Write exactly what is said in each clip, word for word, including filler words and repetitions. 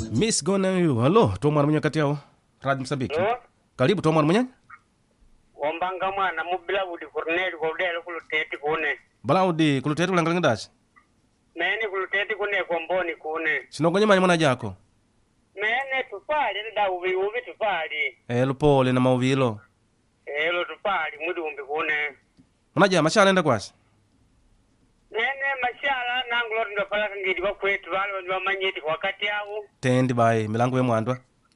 Miss Gona yu. Hello, tomwana mwenye kati yao. Radio Msambiki. Hello? Karibu tomwana mwenye? Ombanga mwana mubila budi Corneli kodelo kuluteti kune. Balaudi kulutete ulangalinga dashi. Mene kuluteti kune komboni kune. Sinogonye manya mwana jako. Mene tupali nda ubi ubi tupali. Eh lupole na mauvilo. Elo tupali mudi umbi kune. Unaja mashala enda kwasi. Mene mashala nangulo ndo pala ngidi bakwetu balo ndo manyeti wakati yao. Tendi bai milango ya mwandwa.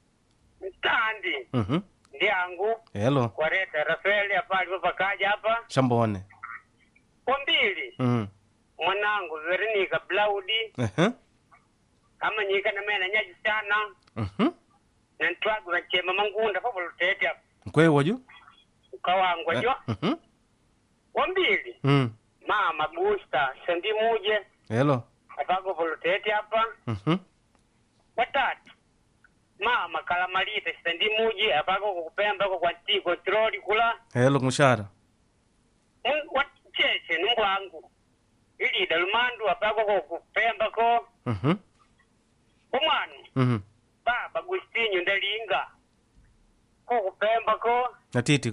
Standi. Mhm. Ndi angu. Hello. Kwareta Rafael hapa pakaja hapa. Shambone. Kombili. Mhm. Mwanangu Veronica Blaudi. Eh. Kama nyika na mena nyaji sana. Mhm. Na ntwagu na chema mangunda pa volutete hapa. Kwe waju? Kawangwa jo. Mhm. Wambili. Mhm. Mama Gusta sendi muje. Hello. Apago volutete hapa. Mhm. Watatu. Mama Kalamalita sendi muje apago kukupemba kwa kwanti control kula. Hello kumshara. Wat cheche nungwangu. Ili dalumandu apago kukupemba ko. Mhm. Umwana. Mhm. Baba Agustinho ndalinga. Ko kupemba ko. Natiti.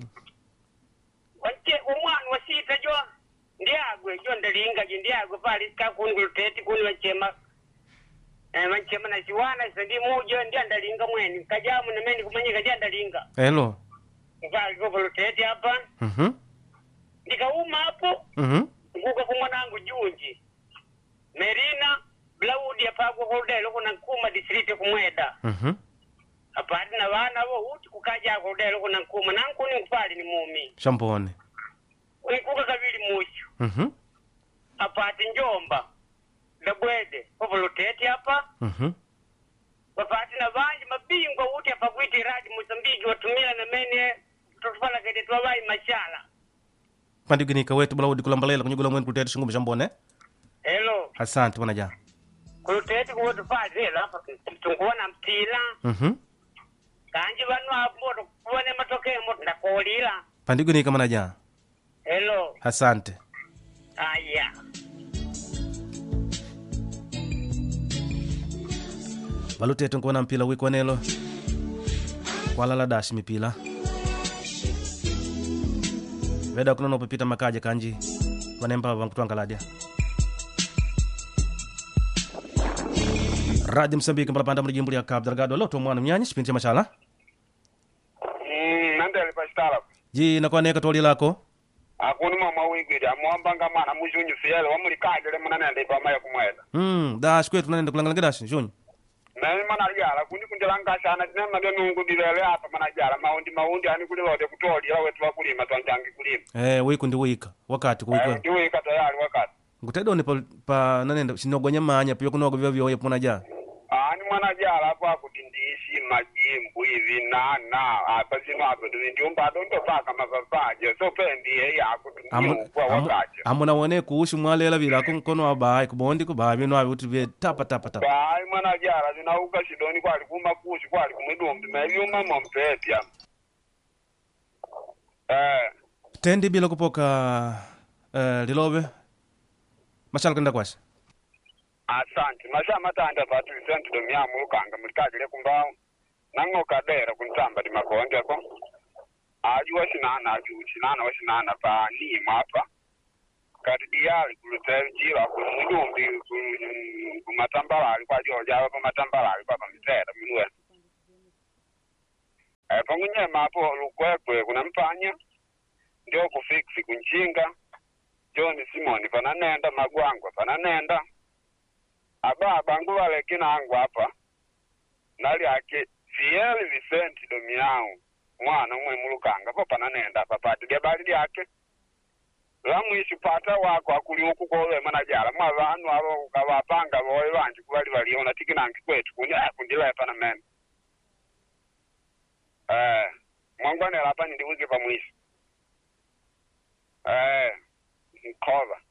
Wanche umwana wasita jo. Ndiagwe jo ndalinga je ndiagwe pali ka kunuluteti kuni wachema. Eh wachema na siwana sendi muje ndia ndalinga mweni. Kajamu na meni kumanyika ndia ndalinga. Hello. Ngali ko voluteti hapa. Mhm. Ndikauma hapo. Mhm. Nguka kwa mwanangu Junji. Merina Blaudi apagwa kodelo kuna nkuma district kumweda. Mhm. Apati na bana bo uti kukaja kodelo kuna nkuma nanku ni kupali ni mumi. Shambone. Unikuka kabili mucho. Mhm. Apati Njomba. Dabwede voluteti hapa. Mhm. Apati na banji mabingwa uti apakwiti radi Mozambiki watumila na mene tutufala kete twabai mashala. Pandiginika wetu Balaudi kulambalela kunyugula mweni kulutete shingumbi shambone. Hello. Asante wanaja. Kuluteti kuwotu pali hapa tunkuona mpila. Mhm. Kanji banu hapo kuone matokeo moto ndakolila. Pandiginika manaja. Hello. Asante. Aya. Balutete nkuona mpila wiko nelo. Kwala la dashi mipila. Veda kunono pepita makaje kanji. Wanemba vankutwangaladia. Radio Msambiki mpalapanda muli jimbo lya Cabo Delgado loto mwana mnyanyi chipindi cha mashala. Mm, nandele pastala. Ji nakwaneka toli lako. Akuni mama wigiri amwambanga mwana mujunyu fiele wamuli kajele mwana nende pa maya kumwela. Mm, dash kwetu nende kulangala dash junyu. Na mana yala kuni kunjalanga sana nema ndio nungu dilele hapa mana yala maundi maundi ani kuli wote kutoli la wetu wakulima twanjangi kulima. Eh, wiku ndi wika wakati kuwiko. Eh, ndio wika tayari wakati. Ngutedo ni pa, pa nanenda sinogonya manya pyo kunogo vyo vyo yepo naja. Ani mwana yala hapo akutindisi majimbu hivi na na hapa sino hapo ndio mbado ndo paka mapapaje so pendi yeye akutumia kwa wakati. Amuna wone kuushi mwalela bila kunkono abai kubondi kubabi no abuti be tapa tapa tapa. Bai mwana yala zinauka shidoni kwa alikuma kushi kwa alikumidumbi mevyuma mompepya. Eh. Tendi bila kupoka uh, lilobe. Mashala kenda kwasi. Asante. Masha matanda patu visentu domia mulukanga mulikajile kumbao. Nango kadera kuntamba di makonde ko. Aju wasinana aju sinana wasinana pa ni mapa. Kadidiali kuluteru jira kumudumbi kumatambala alikuwa joja kwa matambala alikuwa kamitera minwe. Eh pangunye mapo lukwekwe kuna mpanya. Ndio kufiksi kunchinga. John Simoni pananenda magwangwa pananenda. Aba bangu wale kina angu hapa. Nali ake Fiel Vicente Domiao. Mwana mwe mulukanga po pananenda papati gebali yake. Lamu ishipata wako akuli huku kowe manajala. Mwa vanu alo ukawapanga boye wanji kubali waliona tikina anki kwetu kunya kundila ya panamena. Eh, mwangwane hapa ndi wiki pa mwisho. Eh, Nkova.